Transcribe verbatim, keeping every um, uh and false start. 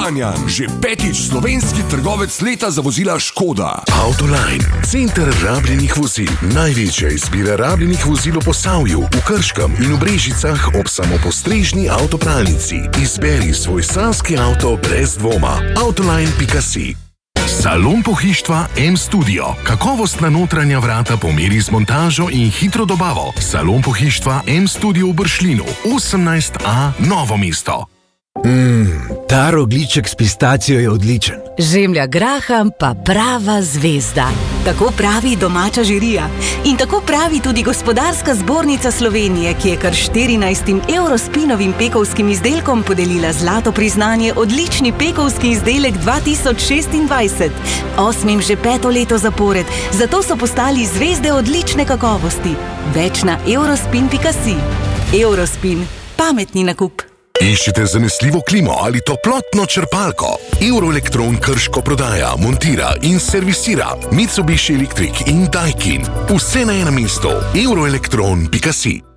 Kranjan, že petič slovenski trgovec leta za vozila Škoda. Autoline, center rabljenih vozil. Največja izbira rabljenih vozil v Posavju, v Krškem in v Brežicah ob samopostrežni avtopralnici. Izberi svoj sanski avto brez dvoma. autoline pika si. Salon pohištva M-Studio. Kakovostna notranja vrata po meri z montažo in hitro dobavo. Salon pohištva M-Studio v Bršljinu, osemnajst A, Novo mesto. Mmm, ta rogljiček s pistacijo je odličen. Žemlja graham pa prava zvezda. Tako pravi domača žirija. In tako pravi tudi Gospodarska zbornica Slovenije, ki je kar štirinajstim Eurospinovim pekovskim izdelkom podelila zlato priznanje odlični pekovski izdelek dva tisoč šestindvajset. Osmim že peto leto zapored, zato so postali zvezde odlične kakovosti. Več na eurospin pika si. Eurospin. Pametni nakup. Iščite zanesljivo klimo ali toplotno črpalko? Euroelektron Krško prodaja, montira in servisira Mitsubishi Electric in Daikin. Vse na enem mestu. euroelektron pika si.